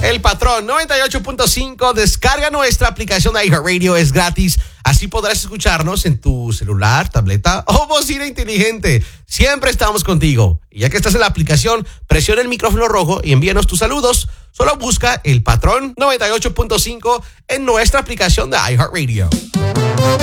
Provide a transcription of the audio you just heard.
El Patrón 98.5. Descarga nuestra aplicación de iHeartRadio, es gratis. Así podrás escucharnos en tu celular, tableta o bocina inteligente. Siempre estamos contigo. Y ya que estás en la aplicación, presiona el micrófono rojo y envíanos tus saludos. Solo busca El Patrón 98.5 en nuestra aplicación de iHeartRadio.